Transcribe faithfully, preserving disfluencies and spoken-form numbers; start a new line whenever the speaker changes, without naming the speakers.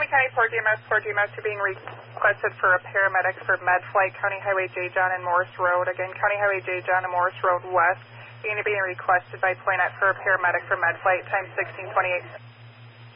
County Port D M S, Port D M S are being requested for a paramedic for med flight, County Highway J. John and Morris Road. Again, County Highway J. John and Morris Road West, being being requested by Poinet for a paramedic for med flight, time sixteen twenty-eight.